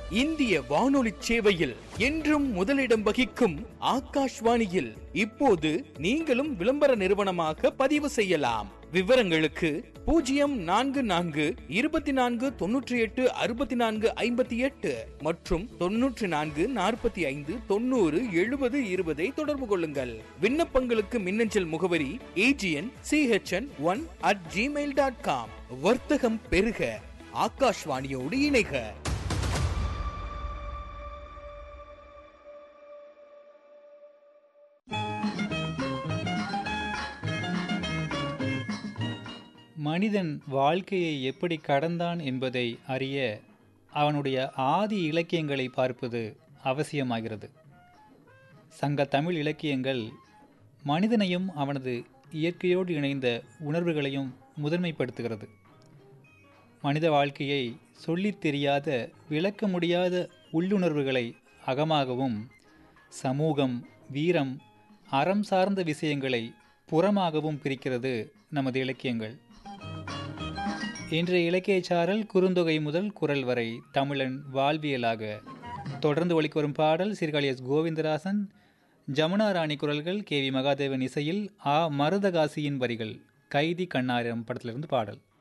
இந்திய வானொலி சேவையில் என்றும் முதலிடம் வகிக்கும் ஆகாஷ்வாணியில் இப்போது நீங்களும் விளம்பர நிறுவனமாக பதிவு செய்யலாம். விவரங்களுக்கு 0424286458 மற்றும் 9445907020 தொடர்பு கொள்ளுங்கள். விண்ணப்பங்களுக்கு மின்னஞ்சல் முகவரி agn.chn1@gmail.com. வர்த்தகம் பெருக, ஆகாஷ்வாணியோடு இணைக. மனிதன் வாழ்க்கையை எப்படி கடந்தான் என்பதை அறிய அவனுடைய ஆதி இலக்கியங்களை பார்ப்பது அவசியமாகிறது. சங்க தமிழ் இலக்கியங்கள் மனிதனையும் அவனது இயற்கையோடு இணைந்த உணர்வுகளையும் முதன்மைப்படுத்துகிறது. மனித வாழ்க்கையை சொல்லித் தெரியாத, விளக்க முடியாத உள்ளுணர்வுகளை அகமாகவும், சமூகம், வீரம், அறம் சார்ந்த விஷயங்களை புறமாகவும் பிரிக்கிறது நமது இலக்கியங்கள். இன்றைய இலக்கிய சாரல் குறுந்தொகை முதல் குறள் வரை தமிழன் வாழ்வியலாக. தொடர்ந்து ஒலிக்கு வரும் பாடல் சீர்காழி எஸ். கோவிந்தராசன், ஜமுனா ராணி குரல்கள், KV மகாதேவன் இசையில் மருதகாசியின் வரிகள். கைதி கண்ணாயிரம் படத்திலிருந்து பாடல்.